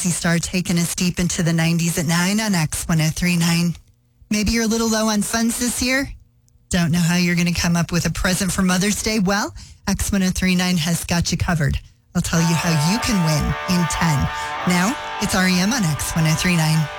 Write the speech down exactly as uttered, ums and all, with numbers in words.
Mazzy Star taking us deep into the nineties at nine on X ten thirty-nine. Maybe you're a little low on funds this year? Don't know how you're going to come up with a present for Mother's Day? Well, X ten thirty-nine has got you covered. I'll tell you how you can win in ten. Now, it's R E M on X ten thirty-nine.